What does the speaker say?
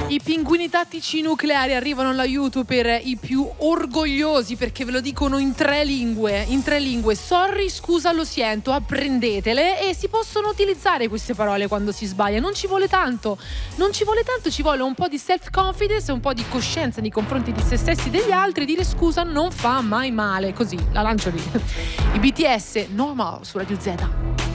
I pinguini tattici nucleari arrivano all'aiuto per i più orgogliosi, perché ve lo dicono in tre lingue. Sorry, scusa, lo sento, apprendetele. E si possono utilizzare queste parole quando si sbaglia. Non ci vuole tanto, ci vuole un po' di self-confidence, un po' di coscienza nei confronti di se stessi e degli altri. Dire scusa non fa mai male. Così, la lancio lì. I BTS, Normal su Radio Z.